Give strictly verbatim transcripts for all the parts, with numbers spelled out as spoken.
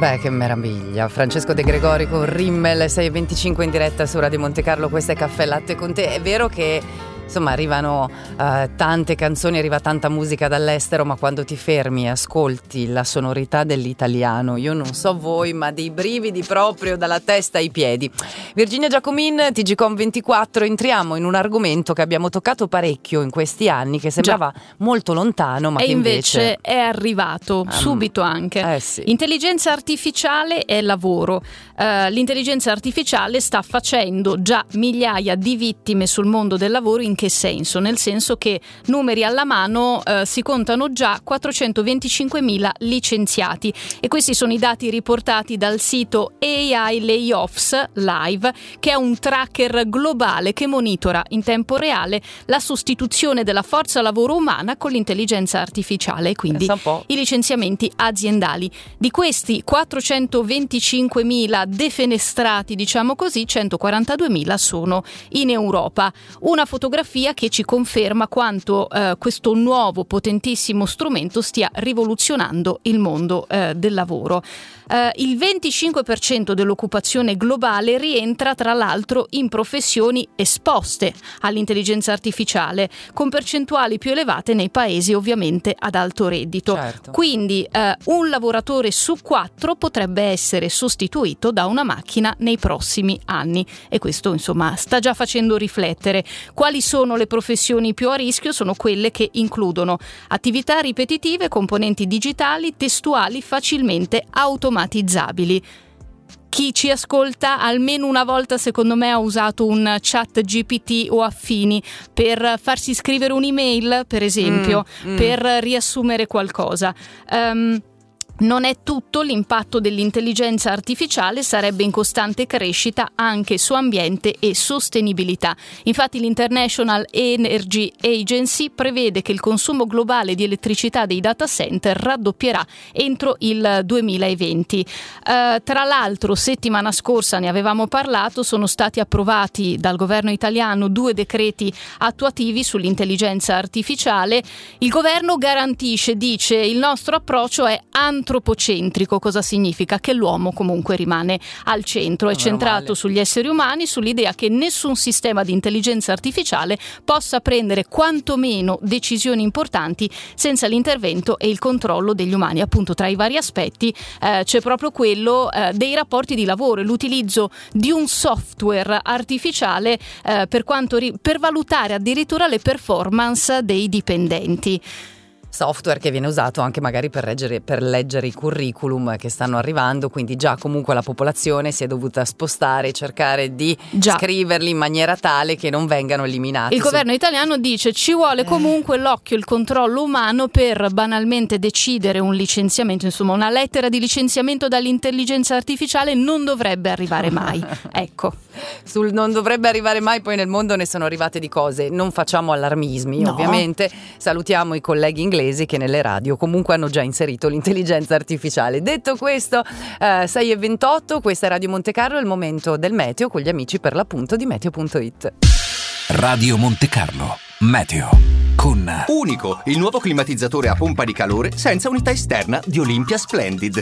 Beh, che meraviglia. Francesco De Gregori con Rimmel, sei e venticinque in diretta su Radio Monte Carlo. Questo è Caffè Latte con te. È vero che insomma arrivano uh, tante canzoni, arriva tanta musica dall'estero, ma quando ti fermi e ascolti la sonorità dell'italiano, io non so voi, ma dei brividi proprio dalla testa ai piedi. Virginia Giacomin, T G Com ventiquattro, entriamo in un argomento che abbiamo toccato parecchio in questi anni, che sembrava Già. molto lontano, ma e che invece, invece è arrivato um, subito anche. Eh sì. Intelligenza artificiale e lavoro. Uh, l'intelligenza artificiale sta facendo già migliaia di vittime sul mondo del lavoro. In che senso? Nel senso che, numeri alla mano, uh, si contano già quattrocentoventicinquemila licenziati, e questi sono i dati riportati dal sito A I Layoffs Live, che è un tracker globale che monitora in tempo reale la sostituzione della forza lavoro umana con l'intelligenza artificiale, e quindi i licenziamenti aziendali. Di questi quattrocentoventicinquemila defenestrati, diciamo così, centoquarantaduemila sono in Europa. Una fotografia che ci conferma quanto eh, questo nuovo potentissimo strumento stia rivoluzionando il mondo eh, del lavoro. Uh, il venticinque per cento dell'occupazione globale rientra tra l'altro in professioni esposte all'intelligenza artificiale, con percentuali più elevate nei paesi ovviamente ad alto reddito. Certo. Quindi uh, un lavoratore su quattro potrebbe essere sostituito da una macchina nei prossimi anni, e questo insomma sta già facendo riflettere. Quali sono le professioni più a rischio? Sono quelle che includono attività ripetitive, componenti digitali, testuali, facilmente automatizzabili. Chi ci ascolta almeno una volta, secondo me, ha usato un chat G P T o affini per farsi scrivere un'email, per esempio, mm, mm. per riassumere qualcosa. Um, Non è tutto. L'impatto dell'intelligenza artificiale sarebbe in costante crescita anche su ambiente e sostenibilità. Infatti l'International Energy Agency prevede che il consumo globale di elettricità dei data center raddoppierà entro il duemilaventi. Uh, tra l'altro, settimana scorsa ne avevamo parlato, sono stati approvati dal governo italiano due decreti attuativi sull'intelligenza artificiale. Il governo garantisce, dice, il nostro approccio è antropocentrico. Cosa significa? Che l'uomo comunque rimane al centro, è centrato sugli esseri umani, sull'idea che nessun sistema di intelligenza artificiale possa prendere quantomeno decisioni importanti senza l'intervento e il controllo degli umani. Appunto, tra i vari aspetti eh, c'è proprio quello eh, dei rapporti di lavoro e l'utilizzo di un software artificiale eh, per quanto ri- per valutare addirittura le performance dei dipendenti. Software che viene usato anche magari per leggere, per leggere i curriculum che stanno arrivando, quindi già comunque la popolazione si è dovuta spostare e cercare di già. scriverli in maniera tale che non vengano eliminati. Il governo italiano dice ci vuole comunque l'occhio, il controllo umano per banalmente decidere un licenziamento, insomma una lettera di licenziamento dall'intelligenza artificiale non dovrebbe arrivare mai. Ecco. Sul non dovrebbe arrivare mai, poi nel mondo ne sono arrivate di cose, non facciamo allarmismi, no. Ovviamente salutiamo i colleghi inglesi che nelle radio comunque hanno già inserito l'intelligenza artificiale. Detto questo, eh, sei e ventotto, questa è Radio Monte Carlo, è il momento del meteo con gli amici per l'appunto di meteo punto it. Radio Monte Carlo, meteo con Unico, il nuovo climatizzatore a pompa di calore senza unità esterna di Olympia Splendid.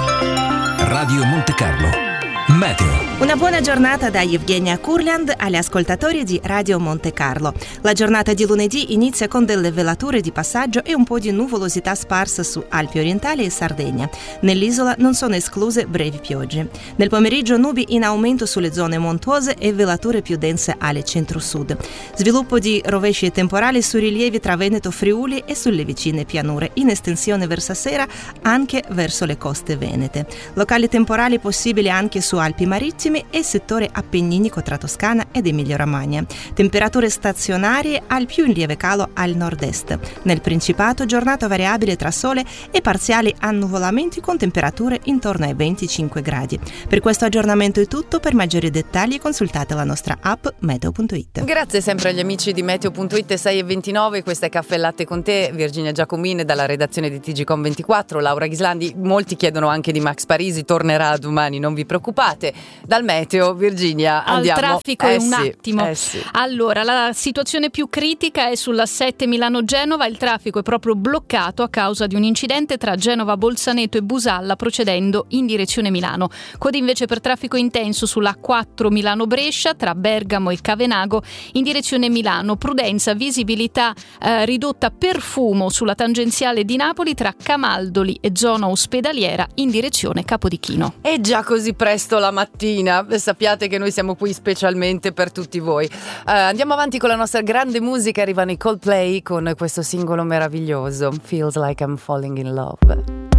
Radio Monte Carlo, meteo. Una buona giornata da Evgenia Kurland agli ascoltatori di Radio Monte Carlo. La giornata di lunedì inizia con delle velature di passaggio e un po' di nuvolosità sparsa su Alpi orientali e Sardegna. Nell'isola non sono escluse brevi piogge. Nel pomeriggio nubi in aumento sulle zone montuose e velature più dense alle centro-sud. Sviluppo di rovesci e temporali su rilievi tra Veneto, Friuli e sulle vicine pianure, in estensione verso sera anche verso le coste venete. Locali temporali possibili anche su Alpi marittime e settore appenninico tra Toscana ed Emilia-Romagna. Temperature stazionarie al più in lieve calo al nord-est. Nel Principato giornata variabile tra sole e parziali annuvolamenti con temperature intorno ai venticinque gradi. Per questo aggiornamento è tutto. Per maggiori dettagli consultate la nostra app meteo punto it. Grazie sempre agli amici di meteo punto it. sei e ventinove, questa è Caffè Latte con te, Virginia Giacomin dalla redazione di T G Com ventiquattro, Laura Ghislandi. Molti chiedono anche di Max Parisi, tornerà domani, non vi preoccupate. preoccupate. Dal meteo, Virginia, al andiamo. traffico eh è un sì, attimo. Eh sì. Allora, la situazione più critica è sulla sette Milano-Genova. Il traffico è proprio bloccato a causa di un incidente tra Genova Bolzaneto e Busalla procedendo in direzione Milano. Code invece per traffico intenso sulla quattro Milano-Brescia tra Bergamo e Cavenago in direzione Milano. Prudenza, visibilità eh, ridotta per fumo sulla tangenziale di Napoli tra Camaldoli e zona ospedaliera in direzione Capodichino. È già così presto la mattina, sappiate che noi siamo qui specialmente per tutti voi. Uh, andiamo avanti con la nostra grande musica, arrivano i Coldplay con questo singolo meraviglioso, Feels Like I'm Falling in Love.